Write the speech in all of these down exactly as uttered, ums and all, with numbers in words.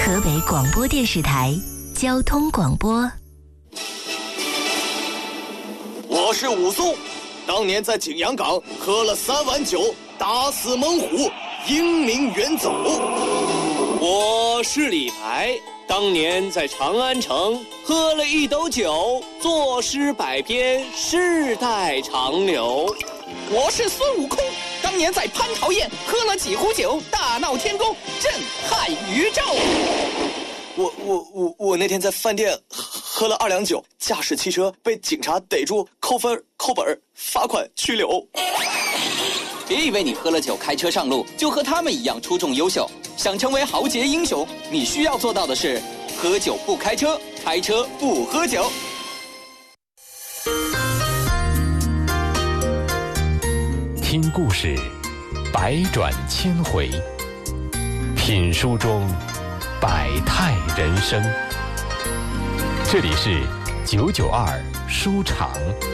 河北广播电视台交通广播。 我是武松，当年在景阳冈喝了三碗酒，打死猛虎，英名远走。 我是李白，当年在长安城喝了一斗酒，作诗百篇，世代长流。 我是孙悟空，当年在蟠桃宴喝了几壶酒，大闹天宫，震撼宇宙。 我我我我那天在饭店喝了二两酒，驾驶汽车被警察逮住，扣分、扣本、罚款、拘留。 别以为你喝了酒开车上路就和他们一样出众优秀，想成为豪杰英雄，你需要做到的是喝酒不开车，开车不喝酒。 听故事，百转千回；品书中，百态人生。这里是九九二书场。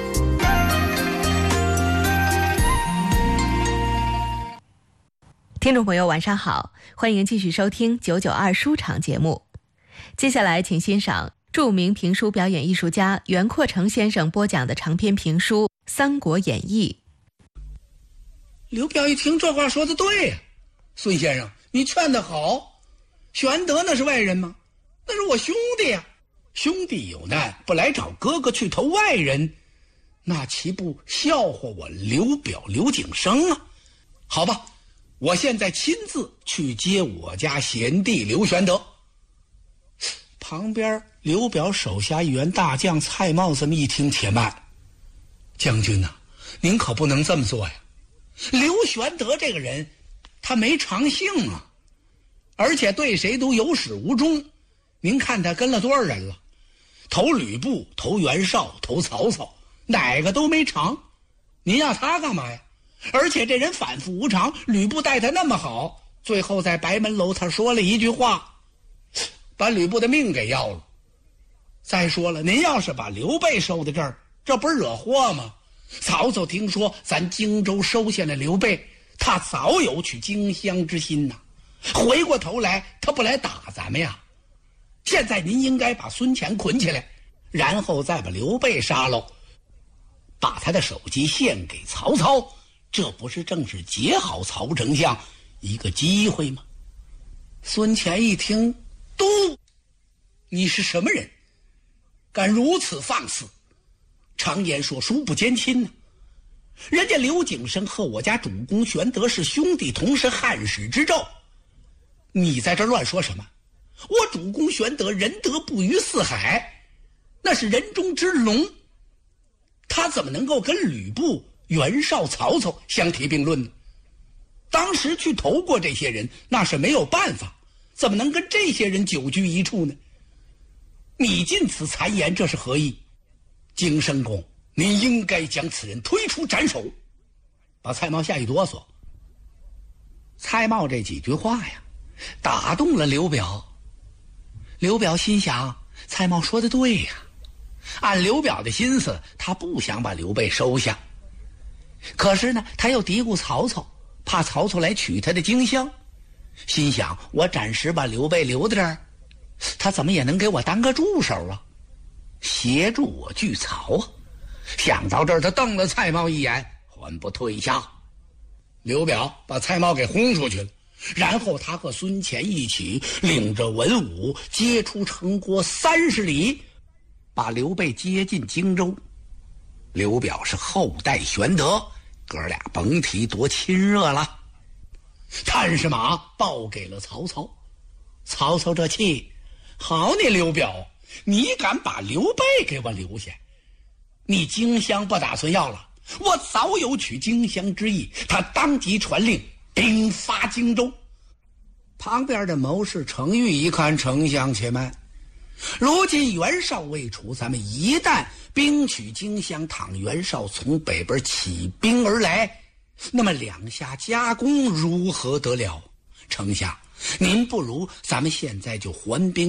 听众朋友晚上好，欢迎继续收听九九二书场节目。接下来请欣赏著名评书表演艺术家袁阔成先生播讲的长篇评书《三国演义》。 刘表一听这话说的对呀、啊，孙先生你劝得好，玄德那是外人吗？那是我兄弟呀、啊，兄弟有难不来找哥哥去投外人，那岂不笑话我刘表刘景升啊？好吧，我现在亲自去接我家贤弟刘玄德。旁边刘表手下一员大将蔡瑁这么一听，且慢，将军呐、啊，您可不能这么做呀。刘玄德这个人他没长性啊，而且对谁都有始无终。您看他跟了多少人了，投吕布，投袁绍，投曹操，哪个都没长，您要他干嘛呀？而且这人反复无常，吕布待他那么好，最后在白门楼他说了一句话，把吕布的命给要了。再说了，您要是把刘备收在这儿，这不是惹祸吗？曹操听说咱荆州收下了刘备，他早有取荆襄之心呐、啊，回过头来他不来打咱们呀。现在您应该把孙权捆起来，然后再把刘备杀喽，把他的首级献给曹操，这不是正是结好曹丞相一个机会吗？孙权一听，都你是什么人，敢如此放肆？常言说书不奸亲呢、啊，人家刘景升和我家主公玄德是兄弟，同是汉室之胄，你在这乱说什么？我主公玄德仁德不于四海，那是人中之龙，他怎么能够跟吕布、袁绍、曹操相提并论呢？当时去投过这些人，那是没有办法，怎么能跟这些人久居一处呢？你尽此谗言，这是何意？景升公，你应该将此人推出斩首。把蔡瑁吓一哆嗦。蔡瑁这几句话呀，打动了刘表。刘表心想，蔡瑁说的对呀，按刘表的心思，他不想把刘备收下，可是呢，他又嘀咕曹操，怕曹操来取他的荆襄，心想我暂时把刘备留在这儿，他怎么也能给我当个助手啊，协助我拒曹啊。想到这儿，他瞪了蔡瑁一眼，还不退下。刘表把蔡瑁给轰出去了，然后他和孙权一起领着文武接出城郭三十里，把刘备接进荆州。刘表是后代玄德，哥俩甭提多亲热了。探视马报给了曹操，曹操这气，好你刘表，你敢把刘备给我留下？你荆襄不打算要了？我早有取荆襄之意。他当即传令兵发荆州。旁边的谋士程昱一看，丞相且慢，如今袁绍未除，咱们一旦兵取荆襄，倘袁绍从北边起兵而来，那么两下夹攻如何得了？丞相，您不如咱们现在就还兵